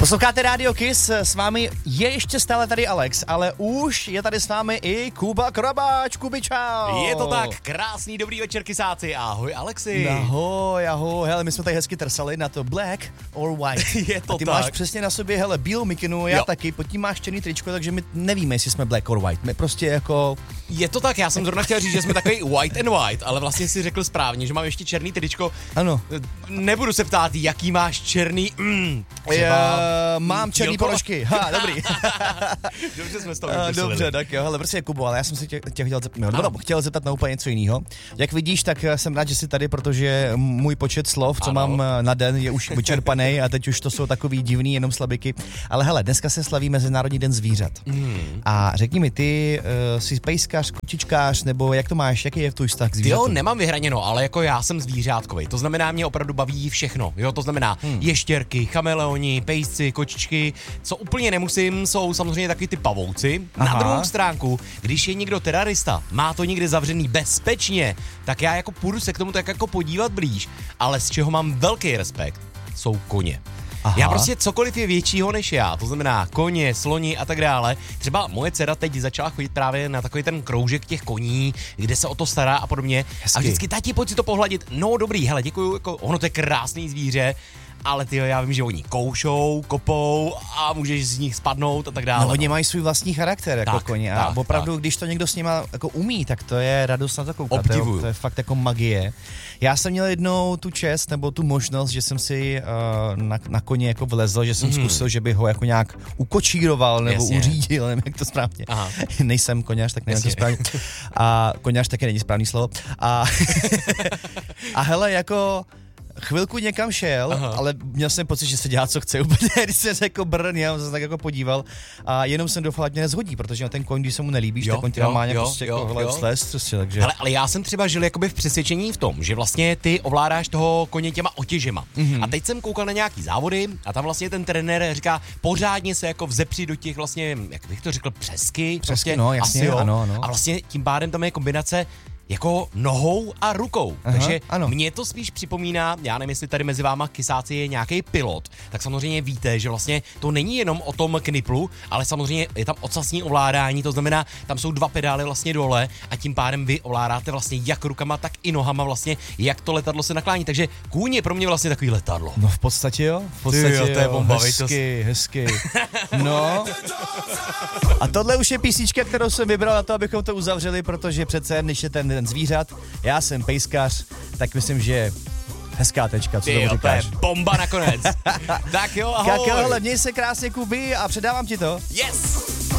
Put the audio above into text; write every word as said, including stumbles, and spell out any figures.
Posloucháte Radio Kiss, s vámi je ještě stále tady Alex, ale už je tady s námi i Kuba Krabáč. Kubi, čau. Je to tak, krásný dobrý večer, kysáci. Ahoj, Alexi. Ahoj, ahoj, hele, my jsme tady hezky trsali na to black or white. Je to a ty tak. máš přesně na sobě, hele, bílou mikinu, já Jo. taky, pod tím máš černý tričko, takže my nevíme, jestli jsme black or white. My prostě jako... Je to tak, já jsem zrovna chtěl říct, že jsme takový white and white, ale vlastně si řekl správně, že mám ještě černý tričko. Ano. Nebudu se ptát, jaký máš černý... Mm, Je, mám černý dílko? ponožky, ha, dobrý. Dobře jsme z toho A, vybrusili. dobře, tak jo, hele, prostě Kubo, ale já jsem si tě, tě chtěl, zeptat, no, no, chtěl zeptat na úplně něco jiného. Jak vidíš, tak jsem rád, že jsi tady, protože můj počet slov, co Ano. mám na den, je už vyčerpaný a teď už to jsou takový divný jenom slabiky. Ale hele, dneska se slaví Mezinárodní den zvířat. Mm. A řekni mi, ty uh, jsi pejskař, kočičkář, nebo jak to máš, jaký je tvůj vztah k Ty zvířatům? jo, nemám vyhraněno, ale jako já jsem zvířátkový. To znamená, mě opravdu baví všechno. Jo, to znamená hmm. ještěrky, chameleoni, pejsci, kočičky. Co úplně nemusím, jsou samozřejmě taky ty pavouci. Aha. Na druhou stránku, když je někdo terorista, má to někde zavřený bezpečně, tak já jako půjdu se k tomu tak jako podívat blíž. Ale z čeho mám velký respekt, jsou koně. Aha. Já prostě cokoliv je většího než já, to znamená koně, sloni a tak dále. Třeba moje dcera teď začala chodit právě na takový ten kroužek těch koní, kde se o to stará a podobně. Hezky. A vždycky, tati, pojď si to pohladit. No dobrý, hele, děkuju, jako, ono to je krásný zvíře, ale ty, já vím, že oni koušou, kopou a můžeš z nich spadnout a tak dále. No, oni mají svůj vlastní charakter jako Tak, koně a tak, opravdu, tak. když to někdo s nima jako umí, tak to je radost na to koukat. To je, Obdivuju. to je fakt jako magie. Já jsem měl jednou tu čest nebo tu možnost, že jsem si uh, na, na koně jako vlezl, že jsem mm. zkusil, že bych ho jako nějak ukočíroval nebo Jasně. uřídil, nevím, jak to správně. Aha. Nejsem koněř, tak nevím, jak to Jasně. správně. A koněř taky není správný slovo. A, a hele, jako... Chvilku někam šel, Aha. ale měl jsem pocit, že se dělá, co chce úplně, když jsem se jako brn, já jsem se tak jako podíval a jenom jsem doufal, ať mě nezhodí, protože na ten koň, když se mu nelíbíš, Jo, tak on tě jo, má nějak jo, prostě jo, jako hele, jo. slez, prostě, takže... Hele, ale já jsem třeba žil jakoby v přesvědčení v tom, že vlastně ty ovládáš toho koně těma otěžema. Mm-hmm. A teď jsem koukal na nějaký závody a tam vlastně ten trenér říká, pořádně se jako vzepři do těch vlastně, jak bych to řekl, přesky. Přesky, prostě, no, jasně, asi jo. ano, ano. A vlastně tím pádem tam je kombinace jako nohou a rukou. Aha, Takže ano. mě to spíš připomíná, já nevím, jestli tady mezi váma kysáci je nějaký pilot, tak samozřejmě víte, že vlastně to není jenom o tom kniplu, ale samozřejmě je tam ocasní ovládání, to znamená, tam jsou dva pedály vlastně dole a tím pádem vy ovládáte vlastně jak rukama, tak i nohama vlastně, jak to letadlo se naklání. Takže kůň je pro mě vlastně takový letadlo. No v podstatě jo, v podstatě jo, to je jo, bomba, hezky, hezky. No. A tohle už je písnička, kterou jsem vybral na to, abychom to uzavřeli, protože přece, když je ten den zvířat, já jsem pejskař, tak myslím, že hezká tečka, co Ty tomu jo, to je říkáš. bomba nakonec. Tak jo, ahoj. Tak jo, ale měj se krásně, Kubi, a předávám ti to. Yes!